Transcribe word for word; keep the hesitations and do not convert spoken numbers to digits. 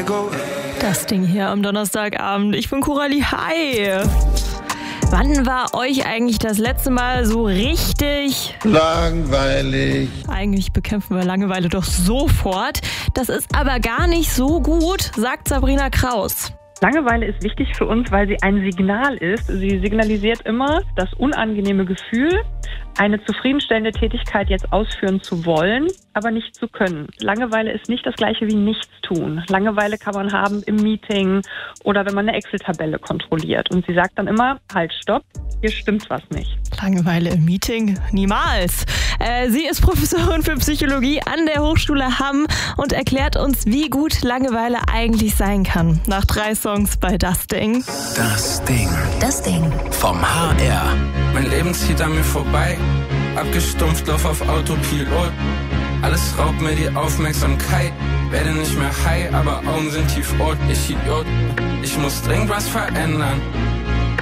Das Ding hier am Donnerstagabend. Ich bin Coralie. Hi. Wann war euch eigentlich das letzte Mal so richtig langweilig? Eigentlich bekämpfen wir Langeweile doch sofort. Das ist aber gar nicht so gut, sagt Sabrina Kraus. Langeweile ist wichtig für uns, weil sie ein Signal ist. Sie signalisiert immer das unangenehme Gefühl, eine zufriedenstellende Tätigkeit jetzt ausführen zu wollen, aber nicht zu können. Langeweile ist nicht das gleiche wie Nichtstun. Langeweile kann man haben im Meeting oder wenn man eine Excel-Tabelle kontrolliert. Und sie sagt dann immer, halt, stopp, hier stimmt was nicht. Langeweile im Meeting? Niemals. Äh, sie ist Professorin für Psychologie an der Hochschule Hamm und erklärt uns, wie gut Langeweile eigentlich sein kann. Nach drei Songs bei Das Ding. Das Ding. Das Ding. Vom H R. Mein Leben zieht an mir vorbei. Abgestumpft, lauf auf Autopilot. Alles raubt mir die Aufmerksamkeit. Werde nicht mehr high, aber Augen sind tief rot. Ich Idiot. Ich muss dringend was verändern.